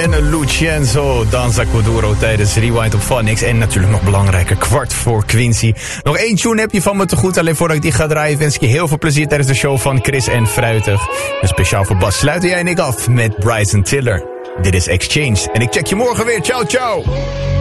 en Lucienzo Danza Kuduro tijdens Rewind op Phonics. En natuurlijk nog belangrijker, kwart voor Quincy. Nog 1 tune heb je van me te goed. Alleen voordat ik die ga draaien wens ik je heel veel plezier tijdens de show van Chris en Fruitig. En speciaal voor Bas sluiten jij en ik af met Bryson Tiller. Dit is Exchange en ik check je morgen weer. Ciao, ciao!